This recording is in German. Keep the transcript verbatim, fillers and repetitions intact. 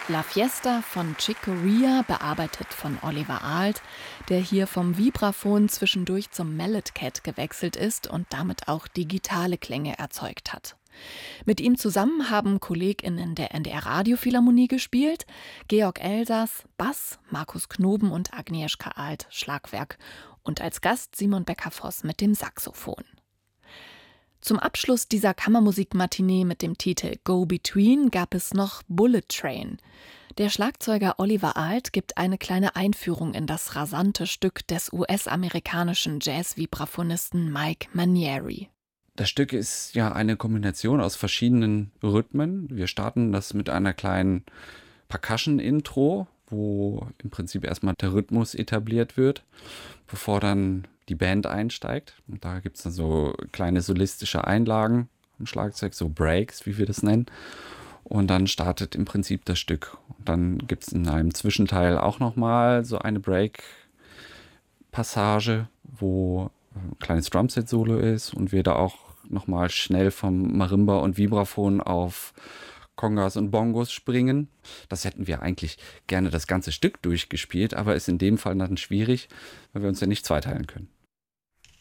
La Fiesta von Chick Corea, bearbeitet von Oliver Arlt, der hier vom Vibraphon zwischendurch zum Mallet Cat gewechselt ist und damit auch digitale Klänge erzeugt hat. Mit ihm zusammen haben KollegInnen der N D R Radiophilharmonie gespielt, Georg Elsers Bass, Markus Knoben und Agnieszka Alt Schlagwerk und als Gast Simon Becker-Voss mit dem Saxophon. Zum Abschluss dieser Kammermusik-Matinee mit dem Titel Go Between gab es noch Bullet Train. Der Schlagzeuger Oliver Arlt gibt eine kleine Einführung in das rasante Stück des U S-amerikanischen Jazz-Vibraphonisten Mike Manieri. Das Stück ist ja eine Kombination aus verschiedenen Rhythmen. Wir starten das mit einer kleinen Percussion-Intro, wo im Prinzip erstmal der Rhythmus etabliert wird, bevor dann die Band einsteigt. Und da gibt es dann so kleine solistische Einlagen am Schlagzeug, so Breaks, wie wir das nennen. Und dann startet im Prinzip das Stück. Und dann gibt es in einem Zwischenteil auch nochmal so eine Break-Passage, wo ein kleines Drumset-Solo ist und wir da auch nochmal schnell vom Marimba und Vibraphon auf Congas und Bongos springen. Das hätten wir eigentlich gerne das ganze Stück durchgespielt, aber ist in dem Fall dann schwierig, weil wir uns ja nicht zweiteilen können.